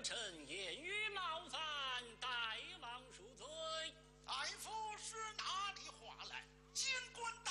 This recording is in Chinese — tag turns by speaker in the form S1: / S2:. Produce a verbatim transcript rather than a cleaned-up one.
S1: 臣言语冒犯，大王恕罪。
S2: 大夫是哪里话来？监官